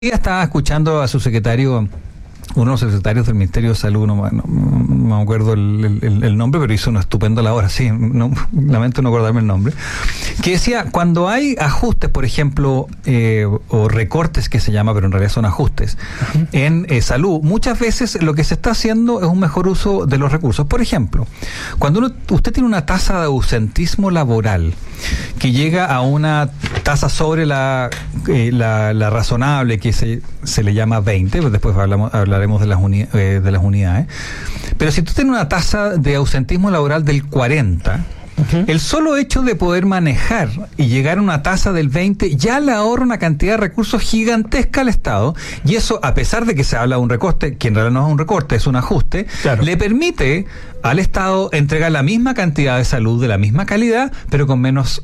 Estaba escuchando a su secretario, uno de los secretarios del Ministerio de Salud, no me acuerdo el nombre, pero hizo una estupenda labor, sí, lamento no acordarme el nombre, que decía, cuando hay ajustes, por ejemplo, o recortes que se llama, pero en realidad son ajustes, en salud, muchas veces lo que se está haciendo es un mejor uso de los recursos. Por ejemplo, cuando usted tiene una tasa de ausentismo laboral que llega a una tasa sobre la razonable, que se le llama 20, pues después hablaremos de las unidades, pero si tú tienes una tasa de ausentismo laboral del 40, el solo hecho de poder manejar y llegar a una tasa del 20 ya le ahorra una cantidad de recursos gigantesca al Estado, y eso, a pesar de que se habla de un recorte, que en realidad no es un recorte, es un ajuste, claro, le permite al Estado entregar la misma cantidad de salud de la misma calidad, pero con menos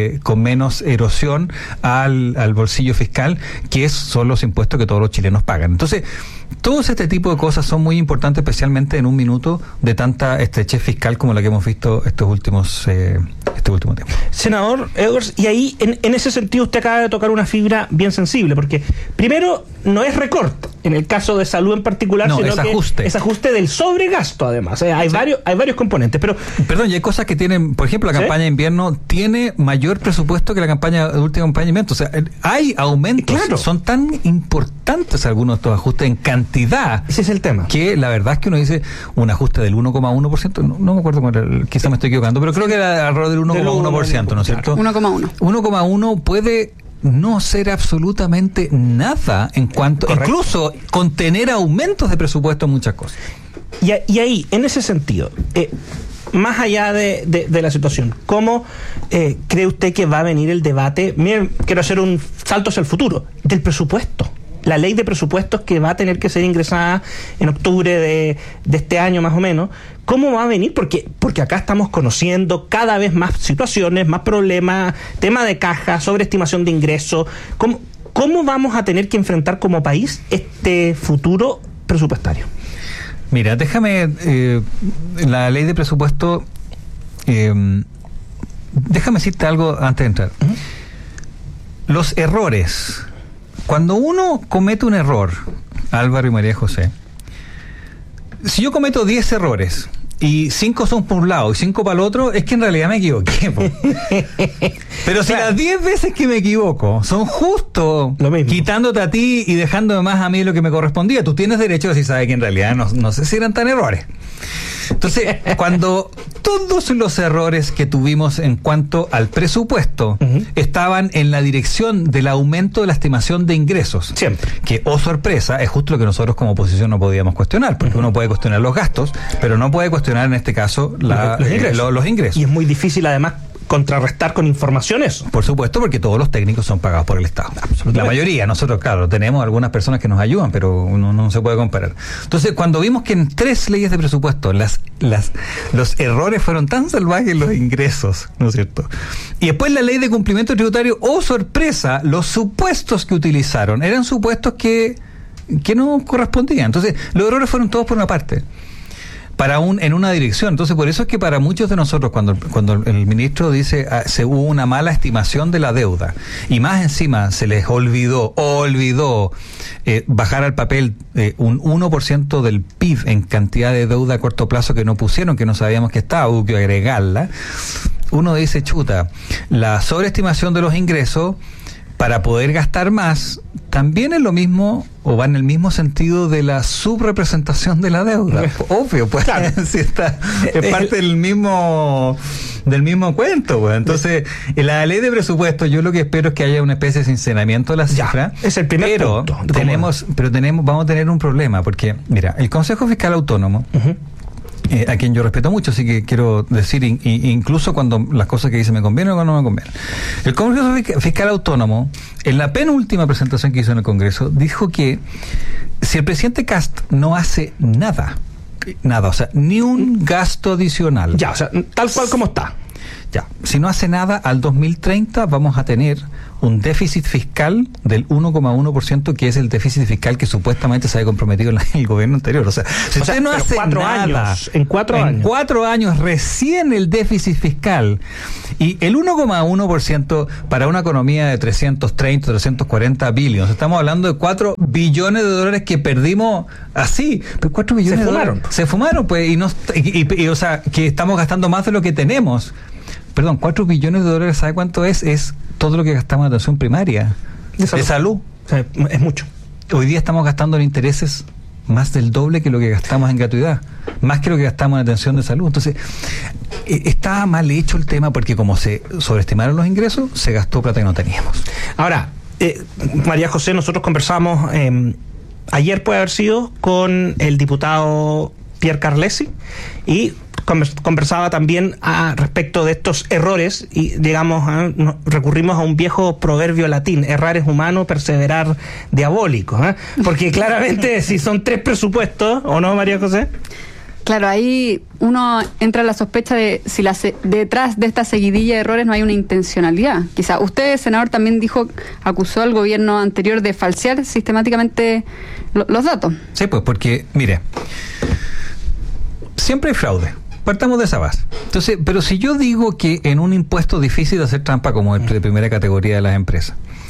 erosión al bolsillo fiscal, que son los impuestos que todos los chilenos pagan. Entonces, todos este tipo de cosas son muy importantes, especialmente en un minuto de tanta estrechez fiscal como la que hemos visto este último tiempo. Senador Edwards, y ahí en ese sentido usted acaba de tocar una fibra bien sensible, porque primero no es recorte en el caso de salud en particular, no, sino es ajuste. Es ajuste del sobregasto, además. Hay varios componentes, pero perdón, y hay cosas que tienen, por ejemplo, la campaña de invierno tiene mayor presupuesto que la última campaña de invierno. O sea, hay aumentos, claro, son tan importantes algunos de estos ajustes en cantidad. Ese es el tema. Que la verdad es que uno dice un ajuste del 1,1%, no me acuerdo cuál era, quizá me estoy equivocando, pero creo que era alrededor del 1,1%, ¿no es cierto? 1,1. 1,1 puede no ser absolutamente nada en cuanto, correcto, incluso contener aumentos de presupuesto en muchas cosas. Y ahí, en ese sentido, más allá de la situación, ¿cómo cree usted que va a venir el debate? Miren, quiero hacer un salto hacia el futuro, del presupuesto. La ley de presupuestos que va a tener que ser ingresada en octubre de este año más o menos, ¿cómo va a venir? Porque acá estamos conociendo cada vez más situaciones, más problemas, tema de caja, sobreestimación de ingresos. ¿Cómo vamos a tener que enfrentar como país este futuro presupuestario? Mira, déjame, la ley de presupuesto, déjame decirte algo antes de entrar. Los errores. Cuando uno comete un error, Álvaro y María José, si yo cometo 10 errores y 5 son por un lado y 5 para el otro, es que en realidad me equivoqué. Pero si las 10 veces que me equivoco son justo quitándote a ti y dejándome más a mí lo que me correspondía, tú tienes derecho a decir, sabes que en realidad no sé si eran tan errores. Entonces, cuando todos los errores que tuvimos en cuanto al presupuesto estaban en la dirección del aumento de la estimación de ingresos, siempre, que, oh sorpresa, es justo lo que nosotros como oposición no podíamos cuestionar, porque uno puede cuestionar los gastos, pero no puede cuestionar en este caso los ingresos. Y es muy difícil además contrarrestar con información eso. Por supuesto, porque todos los técnicos son pagados por el Estado. La mayoría, nosotros, claro, tenemos algunas personas que nos ayudan, pero uno no se puede comparar. Entonces, cuando vimos que en 3 leyes de presupuesto los errores fueron tan salvajes en los ingresos, ¿no es cierto? Y después la ley de cumplimiento tributario, oh sorpresa, los supuestos que utilizaron eran supuestos que no correspondían. Entonces, los errores fueron todos por una parte, en una dirección. Entonces, por eso es que para muchos de nosotros, cuando el ministro dice se hubo una mala estimación de la deuda, y más encima se les olvidó bajar al papel un 1% del PIB en cantidad de deuda a corto plazo que no pusieron, que no sabíamos que estaba, hubo que agregarla, uno dice, chuta, la sobreestimación de los ingresos para poder gastar más también es lo mismo, o va en el mismo sentido de la subrepresentación de la deuda. Obvio, pues, claro. Si es parte del mismo cuento, pues. Entonces, en la ley de presupuesto, yo lo que espero es que haya una especie de sinceramiento de la cifra. Es el primer punto. Vamos a tener un problema, porque, mira, el Consejo Fiscal Autónomo, a quien yo respeto mucho, así que quiero decir, incluso cuando las cosas que dice me convienen o cuando no me convienen. El Consejo Fiscal Autónomo, en la penúltima presentación que hizo en el Congreso, dijo que si el presidente Kast no hace nada, o sea, ni un gasto adicional. O sea, tal cual como está. Ya, si no hace nada, al 2030 vamos a tener un déficit fiscal del 1,1%, que es el déficit fiscal que supuestamente se había comprometido en el gobierno anterior. O sea, si usted no hace nada, en 4 años recién el déficit fiscal, y el 1,1% para una economía de 330, 340 billones, estamos hablando de 4 billones de dólares que perdimos así, pero 4 billones de dólares se fumaron, pues, y o sea, que estamos gastando más de lo que tenemos. Perdón, 4 billones de dólares, ¿sabe cuánto es? Es todo lo que gastamos en atención primaria, de salud. O sea, es mucho. Hoy día estamos gastando en intereses más del doble que lo que gastamos en gratuidad, más que lo que gastamos en atención de salud. Entonces, está mal hecho el tema, porque como se sobreestimaron los ingresos, se gastó plata que no teníamos. Ahora, María José, nosotros conversamos ayer, puede haber sido, con el diputado Pierre Carlesi, y conversaba también respecto de estos errores, y recurrimos a un viejo proverbio latín: errar es humano, perseverar diabólico, porque claramente si son 3 presupuestos, ¿o no, María José? Claro, ahí uno entra en la sospecha de si detrás de esta seguidilla de errores no hay una intencionalidad. Quizá usted, senador, también acusó al gobierno anterior de falsear sistemáticamente los datos. Sí, pues porque, mire, siempre hay fraude. Partamos de esa base. Entonces, pero si yo digo que en un impuesto difícil de hacer trampa, como el de primera categoría de las empresas,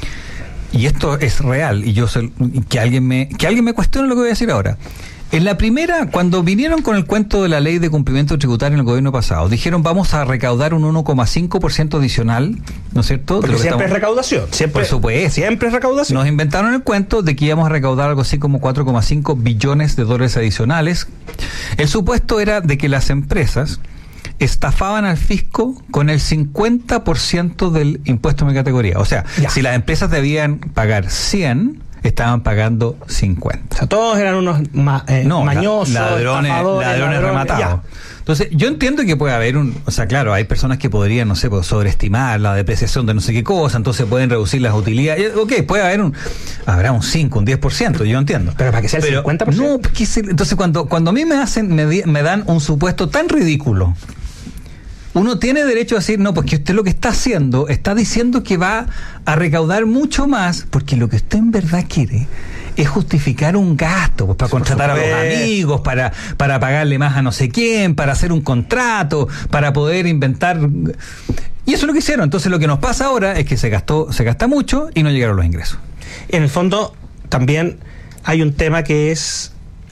y esto es real, y yo sé, que alguien me cuestione lo que voy a decir ahora. En la primera, cuando vinieron con el cuento de la ley de cumplimiento tributario en el gobierno pasado, dijeron vamos a recaudar un 1,5% adicional, ¿no es cierto? Porque siempre es recaudación. Por supuesto. Siempre es recaudación. Nos inventaron el cuento de que íbamos a recaudar algo así como 4,5 billones de dólares adicionales. El supuesto era de que las empresas estafaban al fisco con el 50% del impuesto de mi categoría. O sea, si las empresas debían pagar 100, estaban pagando 50. O sea, todos eran unos mañosos, ladrones rematados. Entonces, yo entiendo que puede haber o sea, claro, hay personas que podrían, no sé, sobreestimar la depreciación de no sé qué cosa, entonces pueden reducir las utilidades. Ok, puede haber habrá un 5, un 10%, yo entiendo. Pero para que sea el 50%. No, entonces cuando a mí me dan un supuesto tan ridículo, uno tiene derecho a decir, no, porque usted lo que está haciendo, está diciendo que va a recaudar mucho más, porque lo que usted en verdad quiere es justificar un gasto, pues, para contratar a los amigos, para pagarle más a no sé quién, para hacer un contrato, para poder inventar. Y eso es lo que hicieron. Entonces lo que nos pasa ahora es que se gasta mucho y no llegaron los ingresos. En el fondo, también hay un tema que es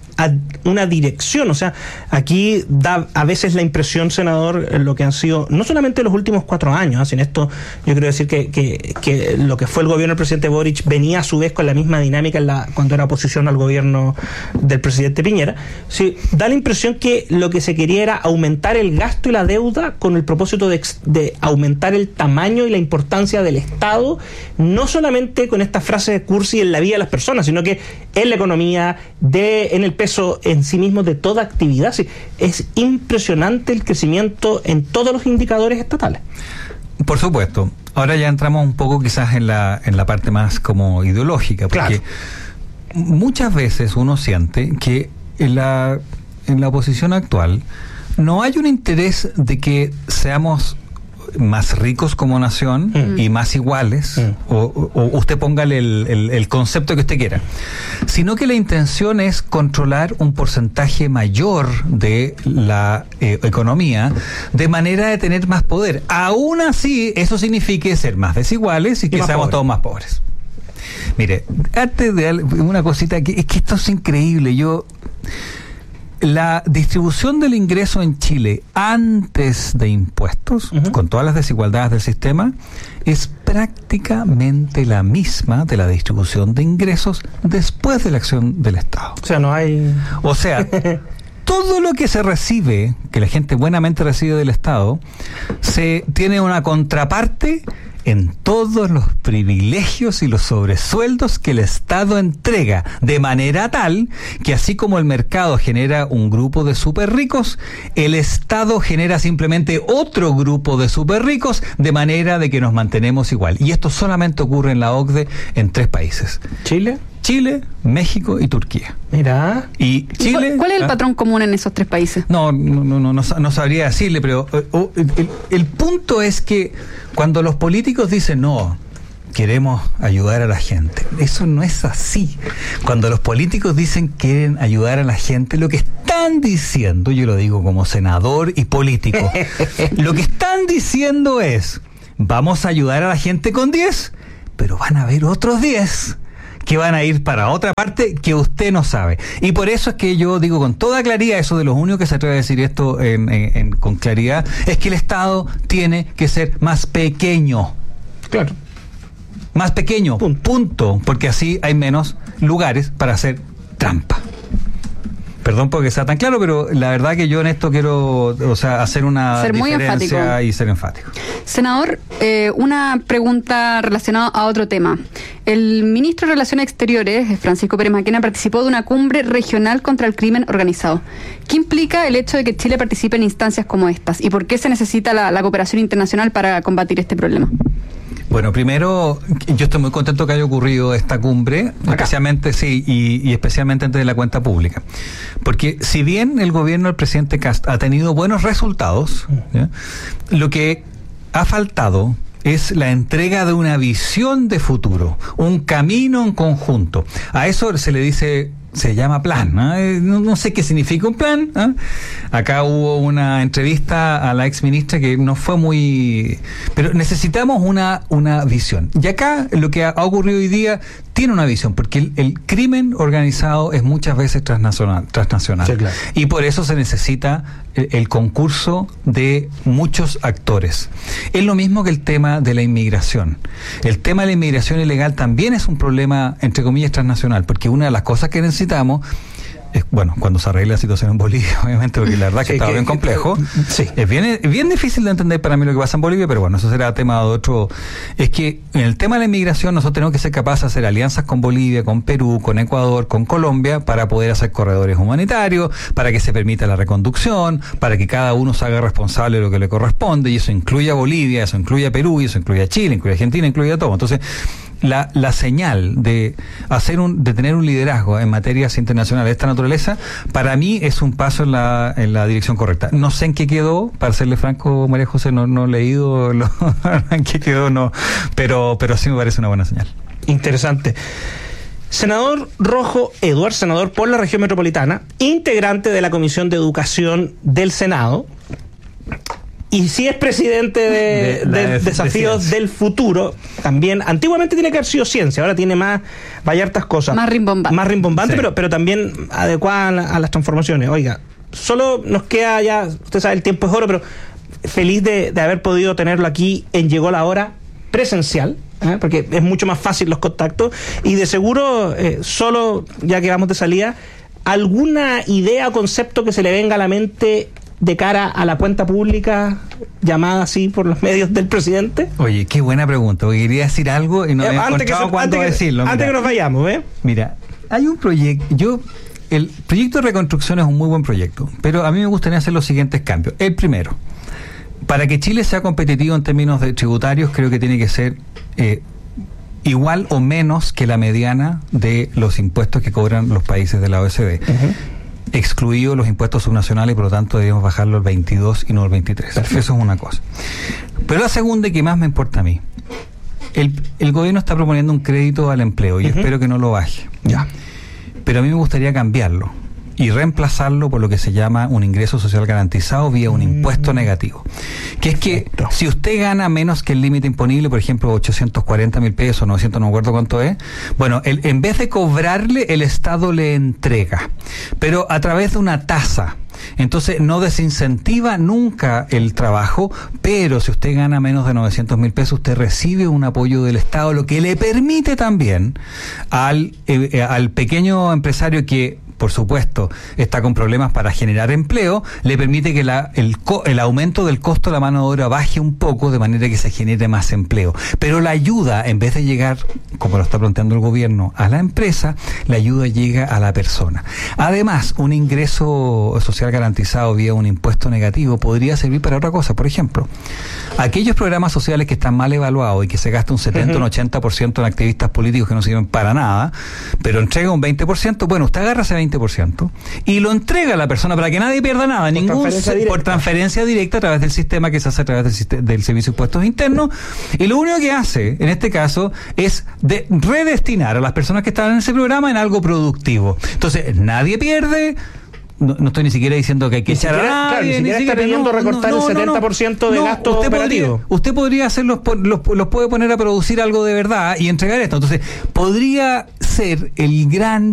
una dirección. O sea, aquí da a veces la impresión, senador, lo que han sido no solamente los últimos 4 años, en esto yo quiero decir que lo que fue el gobierno del presidente Boric venía a su vez con la misma dinámica cuando era oposición al gobierno del presidente Piñera. Sí, da la impresión que lo que se quería era aumentar el gasto y la deuda con el propósito de aumentar el tamaño y la importancia del Estado, no solamente con esta frase de cursi en la vida de las personas, sino que en la economía, en el peso en sí mismo de toda actividad. Sí, es impresionante el crecimiento en todos los indicadores estatales. Por supuesto. Ahora ya entramos un poco quizás en la parte más como ideológica, porque muchas veces uno siente que en la oposición actual no hay un interés de que seamos más ricos como nación y más iguales, o usted póngale el concepto que usted quiera, sino que la intención es controlar un porcentaje mayor de la economía, de manera de tener más poder. Aún así, eso signifique ser más desiguales y que seamos todos más pobres. Mire, antes de una cosita, es que esto es increíble. La distribución del ingreso en Chile antes de impuestos, con todas las desigualdades del sistema, es prácticamente la misma de la distribución de ingresos después de la acción del Estado. O sea, no hay... O sea, todo lo que se recibe, que la gente buenamente recibe del Estado, se tiene una contraparte en todos los privilegios y los sobresueldos que el Estado entrega, de manera tal que así como el mercado genera un grupo de súper ricos, el Estado genera simplemente otro grupo de súper ricos, de manera de que nos mantenemos igual. Y esto solamente ocurre en la OCDE en 3 países. ¿Chile? Chile, México y Turquía. Mira. Y Chile. ¿Cuál es el patrón común en esos tres países? No sabría decirle, pero el punto es que cuando los políticos dicen no, queremos ayudar a la gente, eso no es así. Cuando los políticos dicen quieren ayudar a la gente, lo que están diciendo, yo lo digo como senador y político, lo que están diciendo es, vamos a ayudar a la gente con 10, pero van a haber otros 10 que van a ir para otra parte que usted no sabe. Y por eso es que yo digo con toda claridad, eso de los únicos que se atreve a decir esto con claridad, es que el Estado tiene que ser más pequeño. Claro. Más pequeño, punto, porque así hay menos lugares para hacer trampa. Perdón porque sea tan claro, pero la verdad que yo en esto quiero, hacer una ser muy diferencia enfático. Y ser enfático. Senador, una pregunta relacionada a otro tema. El ministro de Relaciones Exteriores, Francisco Pérez Maquena, participó de una cumbre regional contra el crimen organizado. ¿Qué implica el hecho de que Chile participe en instancias como estas? ¿Y por qué se necesita la cooperación internacional para combatir este problema? Bueno, primero, yo estoy muy contento que haya ocurrido esta cumbre, especialmente, y especialmente antes de la cuenta pública. Porque si bien el gobierno del presidente Kast ha tenido buenos resultados, ¿ya?, lo que ha faltado es la entrega de una visión de futuro, un camino en conjunto. A eso se le dice, se llama plan, ¿no? No sé qué significa un plan, ¿eh? Acá hubo una entrevista a la ex ministra que no fue muy... Pero necesitamos una visión. Y acá lo que ha ocurrido hoy día tiene una visión, porque el crimen organizado es muchas veces transnacional. Sí, claro. Y por eso se necesita el concurso de muchos actores. Es lo mismo que el tema de la inmigración. El tema de la inmigración ilegal también es un problema, entre comillas, transnacional, porque una de las cosas que necesitamos es, bueno, cuando se arregle la situación en Bolivia, obviamente, porque la verdad que estaba bien complejo. Sí. Es bien difícil de entender para mí lo que pasa en Bolivia, pero bueno, eso será tema de otro. Es que en el tema de la inmigración nosotros tenemos que ser capaces de hacer alianzas con Bolivia, con Perú, con Ecuador, con Colombia, para poder hacer corredores humanitarios, para que se permita la reconducción, para que cada uno se haga responsable de lo que le corresponde, y eso incluye a Bolivia, eso incluye a Perú, y eso incluye a Chile, incluye a Argentina, incluye a todo. Entonces, la señal de tener un liderazgo en materias internacionales de esta naturaleza, para mí es un paso en la dirección correcta. No sé en qué quedó, para serle franco, María José, no he leído en qué quedó, no, pero sí me parece una buena señal. Interesante. Senador Rojo Edwards, senador por la región metropolitana, integrante de la Comisión de Educación del Senado, y si es presidente de Desafíos del Futuro, también, antiguamente tiene que haber sido ciencia, ahora tiene más, vaya hartas cosas. Más rimbombante. Sí. Pero también adecuada a las transformaciones. Oiga, solo nos queda ya, usted sabe, el tiempo es oro, pero feliz de haber podido tenerlo aquí en Llegó la Hora presencial, porque es mucho más fácil los contactos, y de seguro, solo, ya que vamos de salida, alguna idea o concepto que se le venga a la mente de cara a la cuenta pública llamada así por los medios del presidente. Oye, qué buena pregunta, porque quería decir algo y no había encontrado cuándo decirlo. Antes que nos vayamos, Mira, hay un proyecto, el proyecto de reconstrucción es un muy buen proyecto, pero a mí me gustaría hacer los siguientes cambios. El primero, para que Chile sea competitivo en términos de tributarios, creo que tiene que ser igual o menos que la mediana de los impuestos que cobran los países de la OECD. Excluidos los impuestos subnacionales, y por lo tanto debemos bajarlo al 22 y no al 23. Perfecto. Eso es una cosa. Pero la segunda, y que más me importa a mí, el gobierno está proponiendo un crédito al empleo y espero que no lo baje. Ya. Pero a mí me gustaría cambiarlo y reemplazarlo por lo que se llama un ingreso social garantizado vía un impuesto negativo. Que es que si usted gana menos que el límite imponible, por ejemplo, 840,000 pesos, 900, no me acuerdo cuánto es, bueno, en vez de cobrarle, el Estado le entrega, pero a través de una tasa. Entonces no desincentiva nunca el trabajo, pero si usted gana menos de 900,000 pesos, usted recibe un apoyo del Estado, lo que le permite también al pequeño empresario que por supuesto, está con problemas para generar empleo, le permite que el aumento del costo de la mano de obra baje un poco, de manera que se genere más empleo. Pero la ayuda, en vez de llegar, como lo está planteando el gobierno, a la empresa, la ayuda llega a la persona. Además, un ingreso social garantizado vía un impuesto negativo podría servir para otra cosa. Por ejemplo, aquellos programas sociales que están mal evaluados y que se gasta un 70 o un 80% en activistas políticos que no sirven para nada, pero entrega un 20%, bueno, usted agarra ese 20% y lo entrega a la persona para que nadie pierda nada, por transferencia directa a través del sistema que se hace a través del Servicio de Impuestos Internos, y lo único que hace, en este caso, es redestinar a las personas que están en ese programa en algo productivo. Entonces, nadie pierde. No estoy ni siquiera diciendo que hay que echar a nadie. Claro, ni siquiera está pidiendo recortar el 70% de gasto operativo. Usted podría hacerlos, los puede poner a producir algo de verdad y entregar esto. Entonces, podría ser el gran